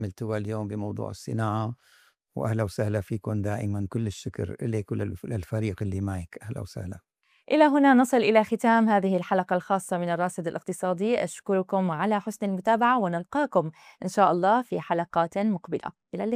عملتوها اليوم بموضوع الصناعة، وأهلا وسهلا فيكم دائما. كل الشكر إليك وللفريق اللي معك. أهلا وسهلا. إلى هنا نصل إلى ختام هذه الحلقة الخاصة من الراصد الاقتصادي. أشكركم على حسن المتابعة ونلقاكم إن شاء الله في حلقات مقبلة. إلى اللقاء.